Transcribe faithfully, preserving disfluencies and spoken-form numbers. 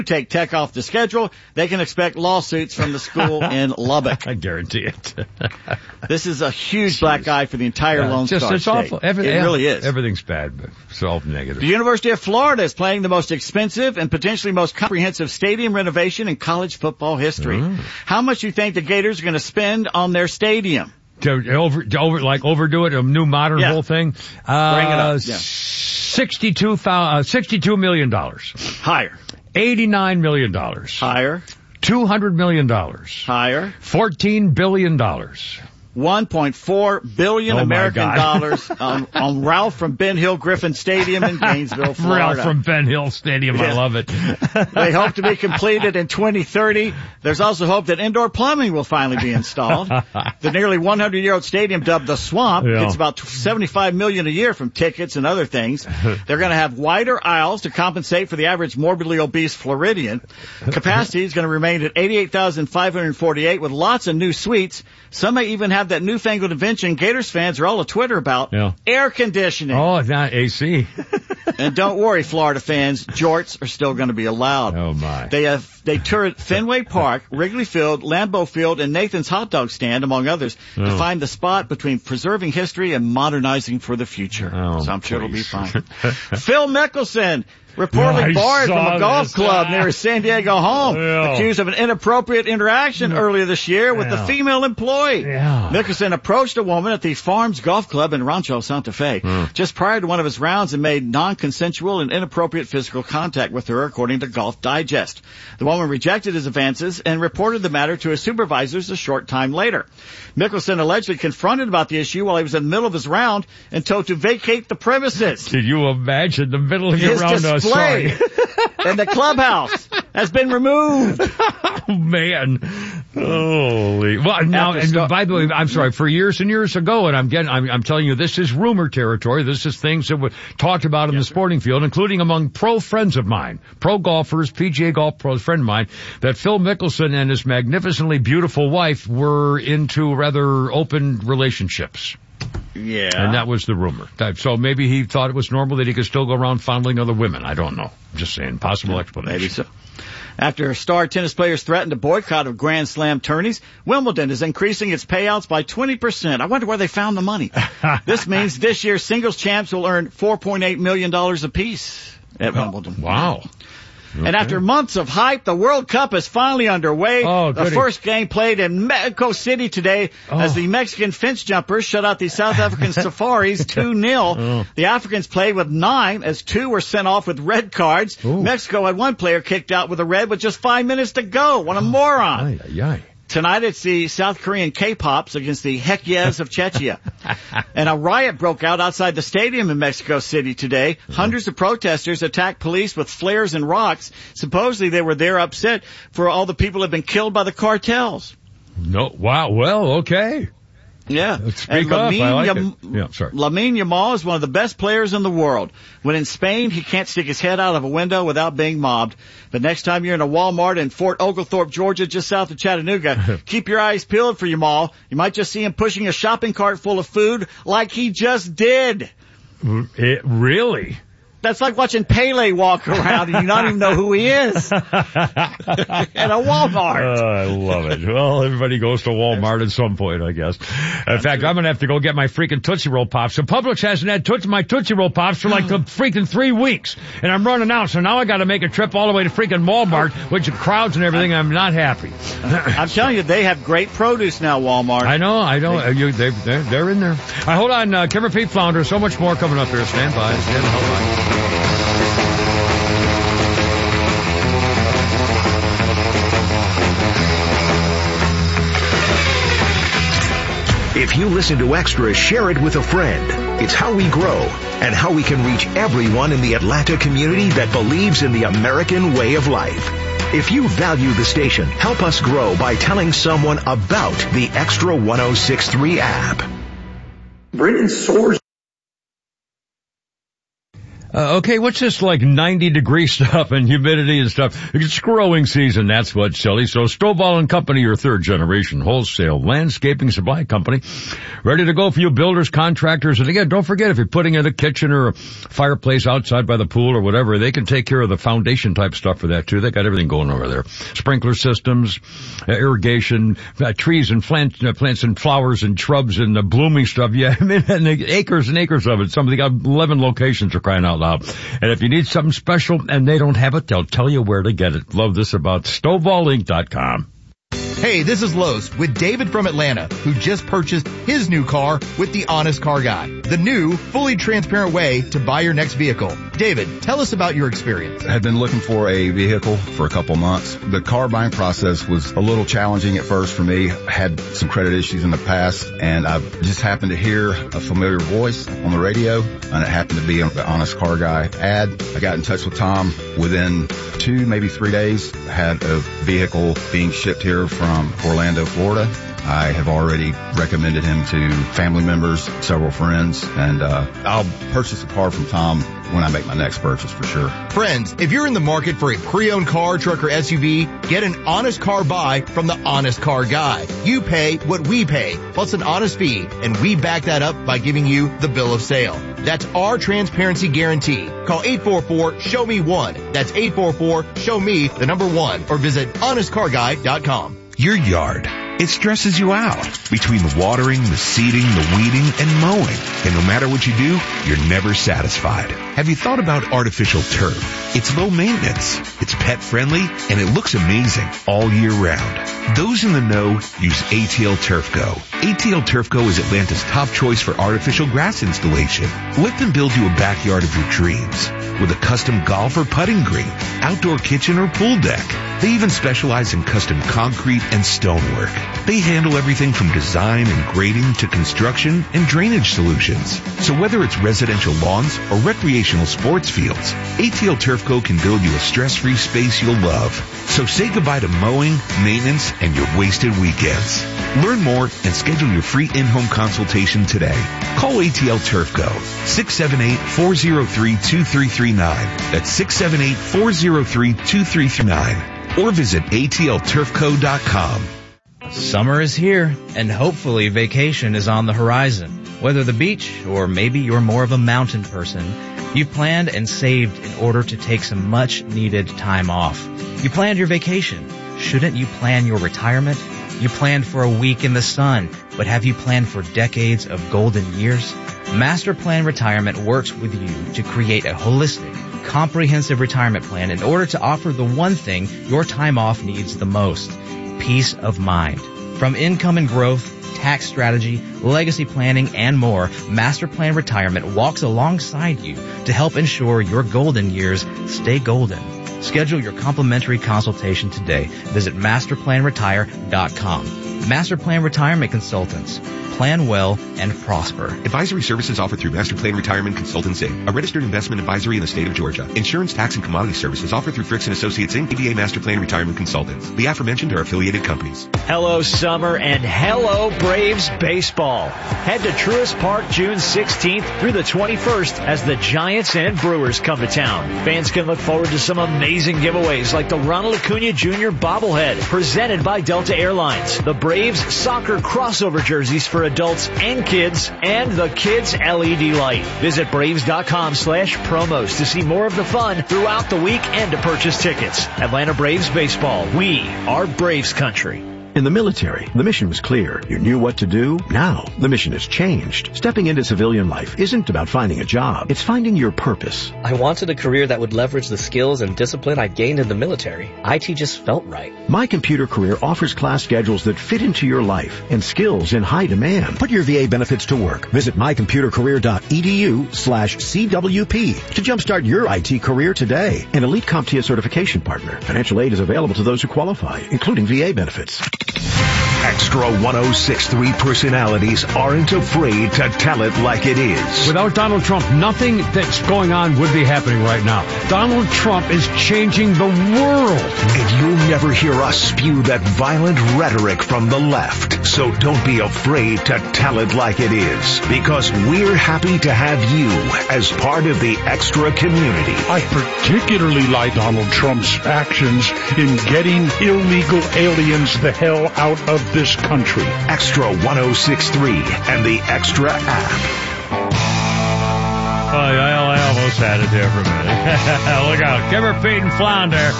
take Tech off the schedule, they can expect lawsuits from the school in Lubbock. I guarantee it. This is a huge Jeez. black eye for the entire yeah, Lone just, Star it's State. Awful. Every, it yeah, really is. Everything's bad, but it's all negative. The University of Florida is planning the most expensive and potentially most comprehensive stadium renovation in college football history. Mm. How much do you think the Gators are going to spend on their stadium? To over, to over, like overdo it, a new modern yeah. whole thing? Uh, Bring it up. Yeah. sixty-two, uh, sixty-two million dollars. Higher. eighty-nine million dollars. Higher. two hundred million dollars. Higher. fourteen billion dollars. one point four billion oh American dollars on, on Ralph from Ben Hill Griffin Stadium in Gainesville, Florida. Ralph from Ben Hill Stadium. Yeah. I love it. They hope to be completed in twenty thirty. There's also hope that indoor plumbing will finally be installed. The nearly one hundred year old stadium, dubbed the Swamp, yeah. gets about seventy-five million dollars a year from tickets and other things. They're going to have wider aisles to compensate for the average morbidly obese Floridian. Capacity is going to remain at eighty-eight thousand five hundred forty-eight with lots of new suites. Some may even have that newfangled invention Gators fans are all a Twitter about, yeah. air conditioning. Oh, it's not A C. And don't worry, Florida fans, jorts are still going to be allowed. Oh, my. They have, they toured Fenway Park, Wrigley Field, Lambeau Field, and Nathan's Hot Dog Stand, among others, oh. to find the spot between preserving history and modernizing for the future. Oh, so I'm please. sure it'll be fine. Phil Mickelson, reportedly yeah, barred from a golf this. club near his San Diego home, yeah. accused of an inappropriate interaction earlier this year with yeah. a female employee. Yeah. Mickelson approached a woman at the Farms Golf Club in Rancho Santa Fe mm. just prior to one of his rounds and made non-consensual and inappropriate physical contact with her, according to Golf Digest. The woman rejected his advances and reported the matter to his supervisors a short time later. Mickelson allegedly confronted about the issue while he was in the middle of his round and told to vacate the premises. Can you imagine the middle of your his round? Display in the clubhouse has been removed. Oh, man. Holy. Well, now, and start- by the way, I'm sorry, for years and years ago, and I'm getting, I'm, I'm telling you, this is rumor territory. This is things that were talked about in yes, the sporting sir. field, including among pro friends of mine, pro golfers, P G A golf pro friend of mine, that Phil Mickelson and his magnificently beautiful wife were into rather open relationships. Yeah. And that was the rumor. So maybe he thought it was normal that he could still go around fondling other women. I don't know. I'm just saying, possible explanation. Maybe so. After star tennis players threatened a boycott of Grand Slam tourneys, Wimbledon is increasing its payouts by twenty percent. I wonder where they found the money. This means this year's singles champs will earn four point eight million dollars apiece at Wimbledon. Oh, wow. Okay. And after months of hype, the World Cup is finally underway. Oh, the first game played in Mexico City today oh. as the Mexican fence jumpers shut out the South African Safaris two nil. Oh. The Africans played with nine as two were sent off with red cards. Ooh. Mexico had one player kicked out with a red with just five minutes to go. What a moron. Aye, aye, aye. Tonight it's the South Korean K-Pops against the Hekyes of Chechnya. And a riot broke out outside the stadium in Mexico City today. Mm-hmm. Hundreds of protesters attacked police with flares and rocks. Supposedly they were there upset for all the people who have been killed by the cartels. No, wow, well, okay. Yeah. Let's speak up. I like Yam- it. Yeah, sorry. Lamine Yamal is one of the best players in the world. When in Spain, he can't stick his head out of a window without being mobbed. But next time you're in a Walmart in Fort Oglethorpe, Georgia, just south of Chattanooga, keep your eyes peeled for Yamal. You might just see him pushing a shopping cart full of food like he just did. It, really? That's like watching Pele walk around and you don't even know who he is. At a Walmart. Oh, I love it. Well, everybody goes to Walmart at some point, I guess. In fact, I'm going to have to go get my freaking Tootsie Roll Pops. So Publix hasn't had tootsie, my Tootsie Roll Pops for like the freaking three weeks. And I'm running out. So now I got to make a trip all the way to freaking Walmart, which are crowds and everything. I'm not happy. I'm telling you, they have great produce now, Walmart. I know, I know. They, you, they, they're, they're in there. All right, hold on. Uh, Kim Pete Flounder. So much more coming up here. Stand by. Stand by. If you listen to Extra, share it with a friend. It's how we grow and how we can reach everyone in the Atlanta community that believes in the American way of life. If you value the station, help us grow by telling someone about the Extra one oh six point three app. Brenton soars. Uh, okay, what's this like ninety degree stuff and humidity and stuff? It's growing season, that's what's silly. So Stovall and Company, your third generation wholesale landscaping supply company, ready to go for you builders, contractors. And again, don't forget, if you're putting in a kitchen or a fireplace outside by the pool or whatever, they can take care of the foundation type stuff for that too. They got everything going over there. Sprinkler systems, uh, irrigation, uh, trees and plant, uh, plants and flowers and shrubs and the blooming stuff. Yeah, I mean, and the acres and acres of it. Some of they got eleven locations are crying out loud. And if you need something special and they don't have it, they'll tell you where to get it. Love this about Stovall Inc dot com. Hey, this is Los with David from Atlanta, who just purchased his new car with the Honest Car Guy, the new, fully transparent way to buy your next vehicle. David, tell us about your experience. I had been looking for a vehicle for a couple months. The car buying process was a little challenging at first for me. I had some credit issues in the past, and I just happened to hear a familiar voice on the radio, and it happened to be the Honest Car Guy ad. I got in touch with Tom. Within two, maybe three days, I had a vehicle being shipped here from Orlando, Florida. I have already recommended him to family members, several friends, and uh I'll purchase a car from Tom when I make my next purchase for sure. Friends, if you're in the market for a pre-owned car, truck, or S U V, get an honest car buy from the Honest Car Guy. You pay what we pay, plus an honest fee, and we back that up by giving you the bill of sale. That's our transparency guarantee. Call eight four four, show me one. That's eight four four, show me the number one, or visit honest car guy dot com. Your yard. It stresses you out between the watering, the seeding, the weeding, and mowing. And no matter what you do, you're never satisfied. Have you thought about artificial turf? It's low maintenance, it's pet friendly, and it looks amazing all year round. Those in the know use A T L Turf Go. A T L Turf Go is Atlanta's top choice for artificial grass installation. Let them build you a backyard of your dreams with a custom golf or putting green, outdoor kitchen or pool deck. They even specialize in custom concrete and stonework. They handle everything from design and grading to construction and drainage solutions. So whether it's residential lawns or recreational sports fields, A T L Turf Co. can build you a stress-free space you'll love. So say goodbye to mowing, maintenance, and your wasted weekends. Learn more and schedule your free in-home consultation today. Call A T L Turf Co. six seven eight, four zero three, two three three nine. That's six seven eight, four zero three, two three three nine. Or visit A T L turf co dot com. Summer is here, and hopefully vacation is on the horizon. Whether the beach or maybe you're more of a mountain person, you've planned and saved in order to take some much-needed time off. You planned your vacation. Shouldn't you plan your retirement? You planned for a week in the sun, but have you planned for decades of golden years? Master Plan Retirement works with you to create a holistic, comprehensive retirement plan in order to offer the one thing your time off needs the most, peace of mind. From income and growth, tax strategy, legacy planning, and more, Master Plan Retirement walks alongside you to help ensure your golden years stay golden. Schedule your complimentary consultation today. Visit master plan retire dot com. Master Plan Retirement Consultants. Plan well and prosper. Advisory services offered through Master Plan Retirement Consultants, Incorporated, a registered investment advisory in the state of Georgia. Insurance, tax, and commodity services offered through Fricks and Associates, Incorporated, A B A Master Plan Retirement Consultants. The aforementioned are affiliated companies. Hello, summer, and hello, Braves baseball. Head to Truist Park June sixteenth through the twenty-first as the Giants and Brewers come to town. Fans can look forward to some amazing giveaways like the Ronald Acuna Junior bobblehead presented by Delta Airlines, the Braves soccer crossover jerseys for adults and kids, and the Kids L E D light. Visit Braves.com slash promos to see more of the fun throughout the week and to purchase tickets. Atlanta Braves baseball. We are Braves country. In the military, the mission was clear. You knew what to do. Now, the mission has changed. Stepping into civilian life isn't about finding a job. It's finding your purpose. I wanted a career that would leverage the skills and discipline I gained in the military. I T just felt right. My Computer Career offers class schedules that fit into your life and skills in high demand. Put your V A benefits to work. Visit my computer career dot e d u slash C W P to jumpstart your I T career today. An Elite CompTIA certification partner. Financial aid is available to those who qualify, including V A benefits. Extra ten sixty-three personalities aren't afraid to tell it like it is. Without Donald Trump, nothing that's going on would be happening right now. Donald Trump is changing the world. And you'll never hear us spew that violent rhetoric from the left. So don't be afraid to tell it like it is. Because we're happy to have you as part of the Extra community. I particularly like Donald Trump's actions in getting illegal aliens the hell out of this country. Extra ten sixty-three and the Extra app. Oh, I, I almost had it there for a minute. Look out. Give her feet and flounder.